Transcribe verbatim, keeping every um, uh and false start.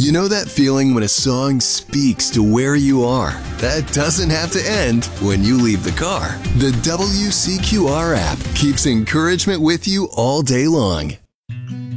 You know that feeling when a song speaks to where you are? That doesn't have to end when you leave the car. The W C Q R app keeps encouragement with you all day long.